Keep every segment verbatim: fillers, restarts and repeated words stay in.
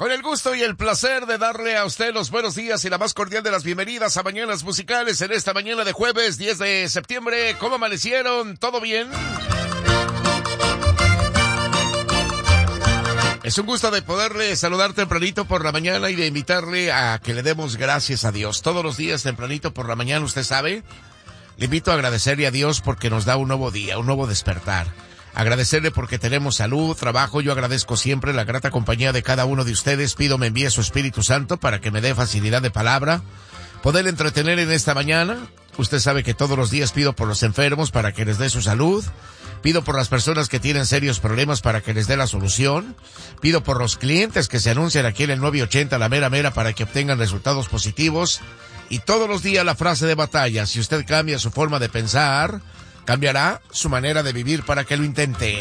Con el gusto y el placer de darle a usted los buenos días y la más cordial de las bienvenidas a Mañanas Musicales en esta mañana de jueves diez de septiembre. ¿Cómo amanecieron? ¿Todo bien? Es un gusto de poderle saludar tempranito por la mañana y de invitarle a que le demos gracias a Dios. Todos los días tempranito por la mañana, usted sabe, le invito a agradecerle a Dios porque nos da un nuevo día, un nuevo despertar. Agradecerle porque tenemos salud, trabajo. Yo agradezco siempre la grata compañía de cada uno de ustedes. Pido me envíe su Espíritu Santo para que me dé facilidad de palabra, poder entretener en esta mañana. Usted sabe que todos los días pido por los enfermos para que les dé su salud. Pido por las personas que tienen serios problemas para que les dé la solución. Pido por los clientes que se anuncian aquí en el nueve ochenta La Mera Mera para que obtengan resultados positivos. Y todos los días la frase de batalla: si usted cambia su forma de pensar, cambiará su manera de vivir para que lo intente.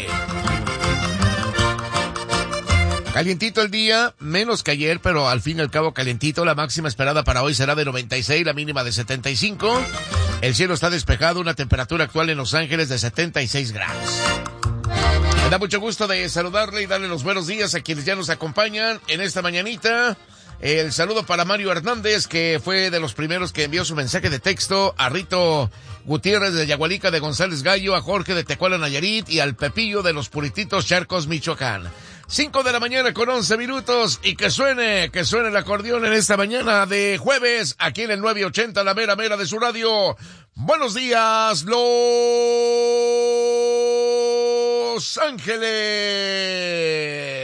Calientito el día, menos que ayer, pero al fin y al cabo calientito. La máxima esperada para hoy será de noventa y seis, la mínima de setenta y cinco. El cielo está despejado, una temperatura actual en Los Ángeles de setenta y seis grados. Me da mucho gusto de saludarle y darle los buenos días a quienes ya nos acompañan en esta mañanita. El saludo para Mario Hernández, que fue de los primeros que envió su mensaje de texto, a Rito Gutiérrez de Yagualica de González Gallo, a Jorge de Tecuala, Nayarit, y al Pepillo de los Purititos, Charcos, Michoacán. Cinco de la mañana con once minutos, y que suene, que suene el acordeón en esta mañana de jueves, aquí en el nueve ochenta, la mera mera de su radio. Buenos días, Los Ángeles.